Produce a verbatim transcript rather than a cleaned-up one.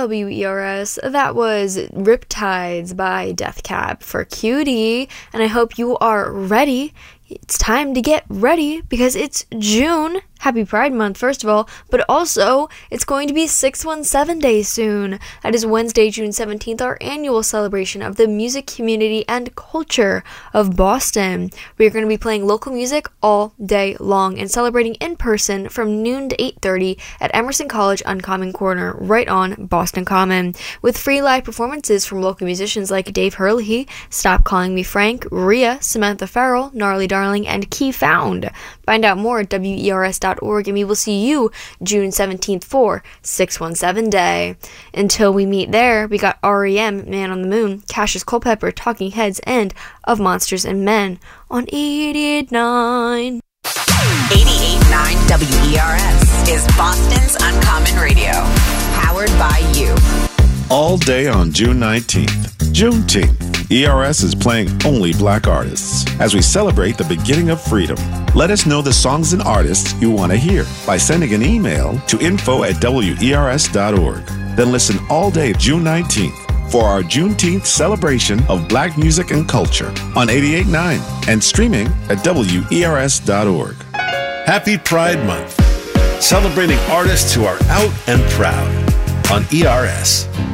W E R S. That was Riptides by Death Cab for Cutie, and I hope you are ready. It's time to get ready because it's June. Happy Pride Month, first of all, but also it's going to be six one seven Day soon. That is Wednesday, June seventeenth, our annual celebration of the music community and culture of Boston. We are going to be playing local music all day long and celebrating in person from noon to eight thirty at Emerson College Uncommon Corner, right on Boston Common, with free live performances from local musicians like Dave Hurley, Stop Calling Me Frank, Rhea, Samantha Farrell, Gnarly Darling, and Key Found. Find out more at W E R S dot org, and we will see you June seventeenth for six one seven Day. Until we meet there, we got R E M, Man on the Moon, Cassius Culpepper, Talking Heads, and Of Monsters and Men on eighty-eight point nine. eighty-eight point nine W E R S is Boston's Uncommon Radio, powered by you. All day on June nineteenth, Juneteenth, E R S is playing only black artists as we celebrate the beginning of freedom. Let us know the songs and artists you want to hear by sending an email to info at W E R S dot org. Then listen all day June nineteenth for our Juneteenth celebration of black music and culture on eighty-eight point nine and streaming at W E R S dot org. Happy Pride Month, celebrating artists who are out and proud on E R S.